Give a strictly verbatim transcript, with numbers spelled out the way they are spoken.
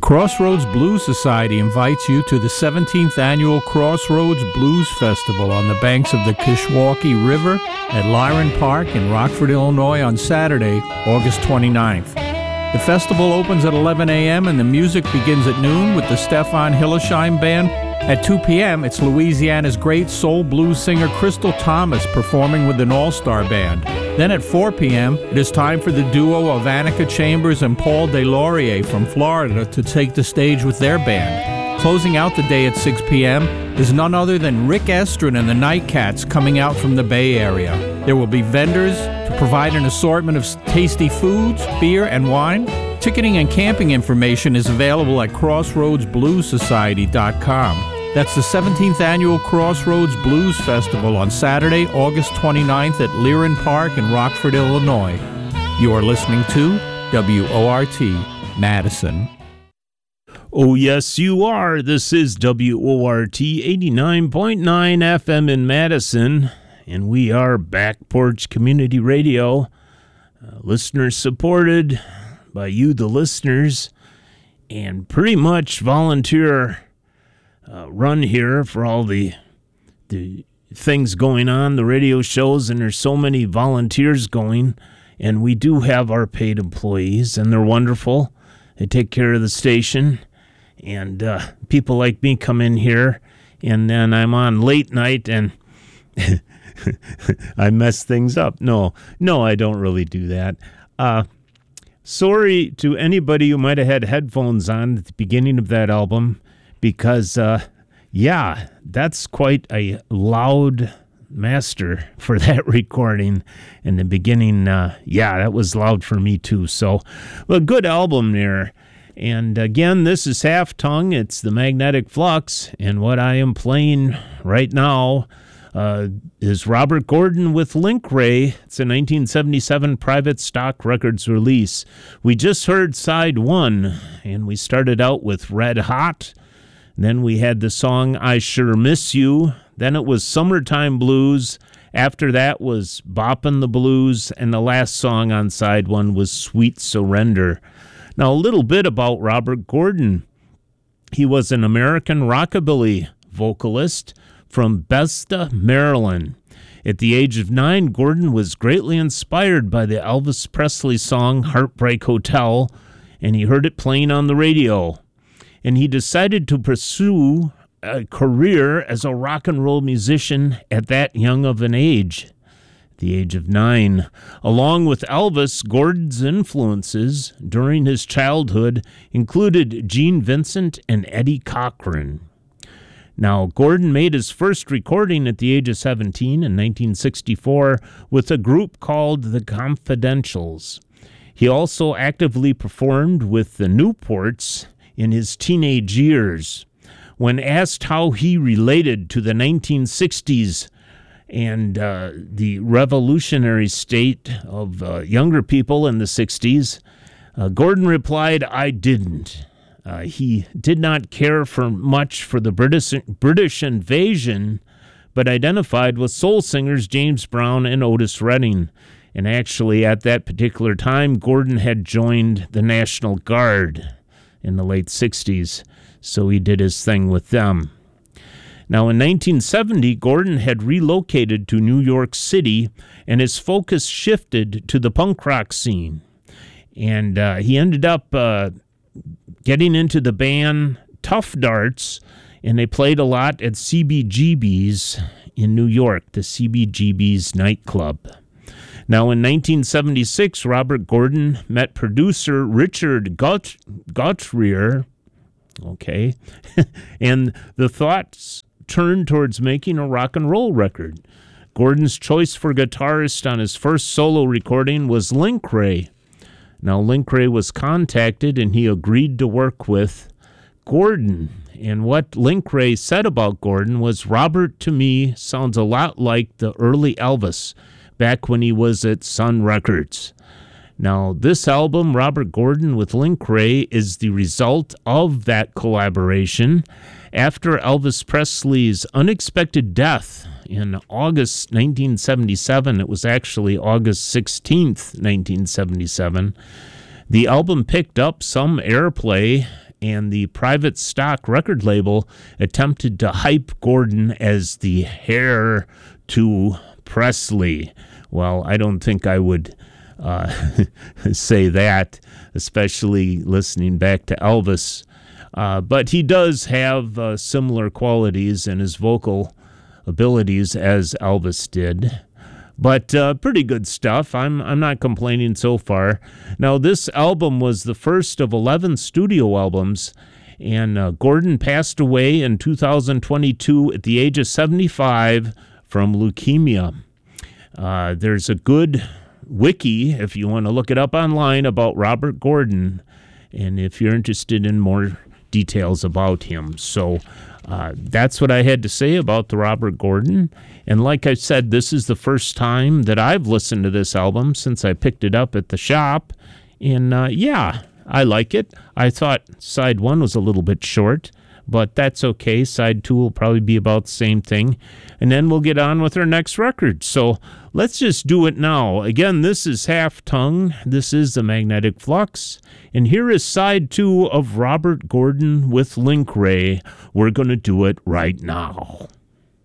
Crossroads Blues Society invites you to the seventeenth Annual Crossroads Blues Festival on the banks of the Kishwaukee River at Lyron Park in Rockford, Illinois on Saturday, August twenty-ninth. The festival opens at eleven a.m. and the music begins at noon with the Stefan Hillesheim Band. At two p.m., it's Louisiana's great soul blues singer Crystal Thomas performing with an all-star band. Then at four p.m., it is time for the duo of Annika Chambers and Paul DeLaurier from Florida to take the stage with their band. Closing out the day at six p.m. is none other than Rick Estrin and the Nightcats coming out from the Bay Area. There will be vendors to provide an assortment of tasty foods, beer, and wine. Ticketing and camping information is available at crossroads blues society dot com. That's the seventeenth Annual Crossroads Blues Festival on Saturday, August twenty-ninth at Lyron Park in Rockford, Illinois. You are listening to W O R T, Madison. Oh, yes, you are. This is W O R T eighty-nine point nine F M in Madison, and we are Back Porch Community Radio, uh, listener-supported by you, the listeners, and pretty much volunteer uh, run here for all the the things going on, the radio shows, and there's so many volunteers going, and we do have our paid employees, and they're wonderful. They take care of the station, and uh, people like me come in here, and then I'm on late night, and I mess things up. No, no, I don't really do that. Uh, sorry to anybody who might have had headphones on at the beginning of that album, because, uh, yeah, that's quite a loud master for that recording in the beginning. Uh, yeah, that was loud for me too. So, well, good album there. And again, this is Half Tongue. It's the Magnetic Flux. And what I am playing right now uh, is Robert Gordon with Link Wray. It's a nineteen seventy-seven Private Stock Records release. We just heard side one, and we started out with Red Hot. Then we had the song I Sure Miss You. Then it was Summertime Blues. After that was Boppin' the Blues. And the last song on side one was Sweet Surrender. Now, a little bit about Robert Gordon. He was an American rockabilly vocalist from Bethesda, Maryland. At the age of nine, Gordon was greatly inspired by the Elvis Presley song Heartbreak Hotel, and he heard it playing on the radio. And he decided to pursue a career as a rock and roll musician at that young of an age. The age of nine. Along with Elvis, Gordon's influences during his childhood included Gene Vincent and Eddie Cochran. Now, Gordon made his first recording at the age of seventeen in nineteen sixty-four with a group called the Confidentials. He also actively performed with the Newports in his teenage years. When asked how he related to the nineteen sixties and uh, the revolutionary state of uh, younger people in the sixties, uh, Gordon replied, I didn't. Uh, he did not care for much for the British, British invasion, but identified with soul singers James Brown and Otis Redding. And actually, at that particular time, Gordon had joined the National Guard in the late sixties, so he did his thing with them. Now, in nineteen seventy, Gordon had relocated to New York City, and his focus shifted to the punk rock scene. And uh, he ended up uh, getting into the band Tough Darts, and they played a lot at C B G B's in New York, the C B G B's nightclub. Now, in nineteen seventy-six, Robert Gordon met producer Richard Gaut- Gauthier, okay, and the thoughts turned towards making a rock and roll record. Gordon's choice for guitarist on his first solo recording was Link Wray. Now, Link Wray was contacted, and he agreed to work with Gordon. And what Link Wray said about Gordon was, Robert, to me, sounds a lot like the early Elvis, back when he was at Sun Records. Now, this album, Robert Gordon with Link Wray, is the result of that collaboration after Elvis Presley's unexpected death in August nineteen seventy-seven. It was actually August sixteenth, nineteen seventy-seven. The album picked up some airplay and the Private Stock record label attempted to hype Gordon as the heir to Presley. Well, I don't think I would uh, say that, especially listening back to Elvis. Uh, but he does have uh, similar qualities in his vocal abilities as Elvis did. But uh, pretty good stuff. I'm I'm not complaining so far. Now, this album was the first of eleven studio albums, and uh, Gordon passed away in two thousand twenty-two at the age of seventy-five from leukemia. Uh, there's a good wiki, if you want to look it up online, about Robert Gordon, and if you're interested in more details about him. So uh, that's what I had to say about the Robert Gordon. And like I said, this is the first time that I've listened to this album since I picked it up at the shop. And uh, yeah, I like it. I thought side one was a little bit short, but that's okay. Side two will probably be about the same thing. And then we'll get on with our next record. So let's just do it now. Again, this is Half Tongue. This is the Magnetic Flux. And here is side two of Robert Gordon with Link Wray. We're going to do it right now.